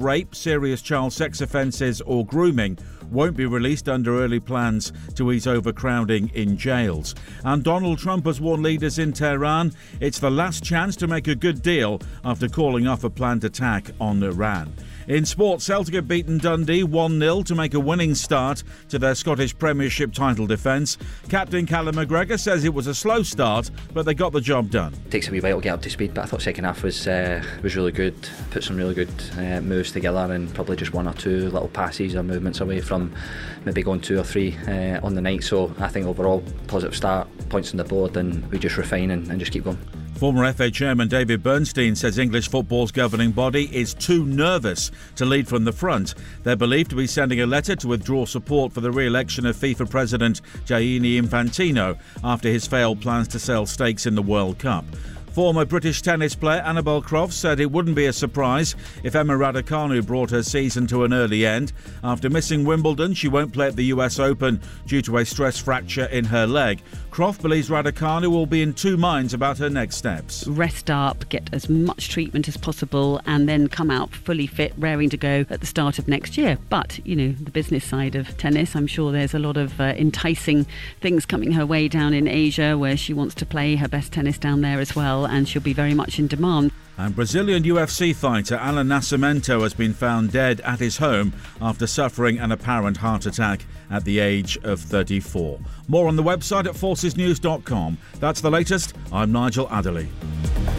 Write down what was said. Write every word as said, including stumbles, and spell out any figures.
rape, serious child sex offences or grooming won't be released under early plans to ease overcrowding in jails. And Donald Trump has warned leaders in Tehran it's the last chance to make a good deal after calling off a planned attack on Iran. In sport, Celtic have beaten Dundee one nil to make a winning start to their Scottish Premiership title defence. Captain Callum McGregor says it was a slow start, but they got the job done. It takes a wee while to get up to speed, but I thought second half was uh, was really good. Put some really good uh, moves together, and probably just one or two little passes or movements away from maybe going two or three uh, on the night. So I think overall positive start, points on the board, and we just refine and, and just keep going. Former F A Chairman David Bernstein says English football's governing body is too nervous to lead from the front. They're believed to be sending a letter to withdraw support for the re-election of FIFA President Gianni Infantino after his failed plans to sell stakes in the World Cup. Former British tennis player Annabel Crofts said it wouldn't be a surprise if Emma Raducanu brought her season to an early end. After missing Wimbledon, she won't play at the U S Open due to a stress fracture in her leg. Croft believes Raducanu will be in two minds about her next steps. Rest up, get as much treatment as possible, and then come out fully fit, raring to go at the start of next year. But, you know, the business side of tennis, I'm sure there's a lot of uh, enticing things coming her way down in Asia, where she wants to play her best tennis down there as well, and she'll be very much in demand. And Brazilian U F C fighter Alan Nascimento has been found dead at his home after suffering an apparent heart attack at the age of thirty-four. More on the website at forces news dot com. That's the latest. I'm Nigel Adderley.